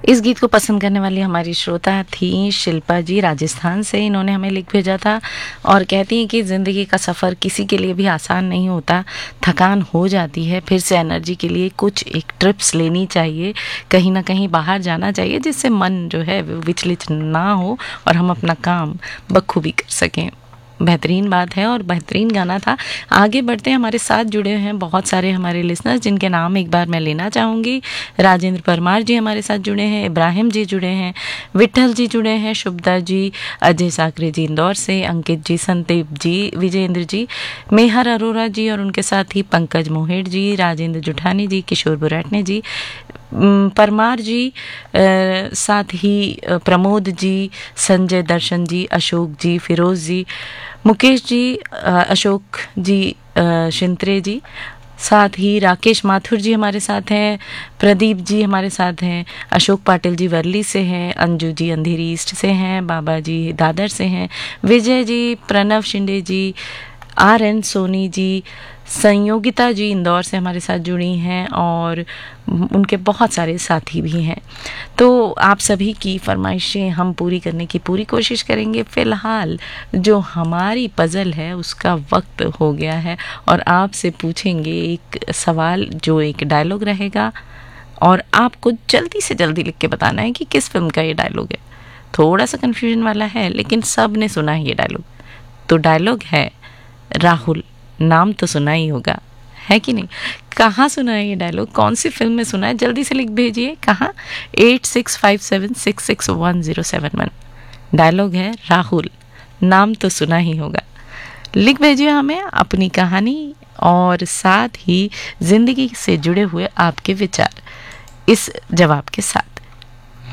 इस गीत को पसंद करने वाली हमारी श्रोता थी शिल्पा जी, राजस्थान से। इन्होंने हमें लिख भेजा था और कहती हैं कि ज़िंदगी का सफ़र किसी के लिए भी आसान नहीं होता, थकान हो जाती है, फिर से एनर्जी के लिए कुछ एक ट्रिप्स लेनी चाहिए, कहीं ना कहीं बाहर जाना चाहिए जिससे मन जो है वो विचलित ना हो और हम अपना काम बखूबी कर सकें। बेहतरीन बात है और बेहतरीन गाना था। आगे बढ़ते हैं, हमारे साथ जुड़े हैं बहुत सारे हमारे लिसनर्स जिनके नाम एक बार मैं लेना चाहूँगी। राजेंद्र परमार जी हमारे साथ जुड़े हैं, इब्राहिम जी जुड़े हैं, विठल जी जुड़े हैं, शुभदा जी, अजय साकरे जी इंदौर से, अंकित जी, संदीप जी, विजेंद्र जी, मेहर अरोरा जी और उनके साथ ही पंकज मोहेड़ जी, राजेंद्र जुठानी जी, किशोर बुराटने जी, परमार जी, साथ ही प्रमोद जी, संजय दर्शन जी, अशोक जी, फिरोज़ जी, मुकेश जी, अशोक जी, शिंत्रे जी, साथ ही राकेश माथुर जी हमारे साथ हैं, प्रदीप जी हमारे साथ हैं, अशोक पाटिल जी वर्ली से हैं, अंजू जी अंधेरी ईस्ट से हैं, बाबा जी दादर से हैं, विजय जी, प्रणव शिंदे जी, RN सोनी जी, संयोगिता जी इंदौर से हमारे साथ जुड़ी हैं और उनके बहुत सारे साथी भी हैं। तो आप सभी की फरमाइशें हम पूरी करने की पूरी कोशिश करेंगे। फ़िलहाल जो हमारी पज़ल है उसका वक्त हो गया है और आपसे पूछेंगे एक सवाल जो एक डायलॉग रहेगा और आपको जल्दी से जल्दी लिख के बताना है कि किस फिल्म का ये डायलॉग है। थोड़ा सा कन्फ्यूजन वाला है लेकिन सब ने सुना है ये डायलॉग। तो डायलॉग है राहुल, नाम तो सुना ही होगा, है कि नहीं? कहाँ सुना है ये डायलॉग, कौन सी फिल्म में सुना है, जल्दी से लिख भेजिए। कहाँ? 8657661071। डायलॉग है राहुल, नाम तो सुना ही होगा। लिख भेजिए हमें अपनी कहानी और साथ ही ज़िंदगी से जुड़े हुए आपके विचार इस जवाब के साथ।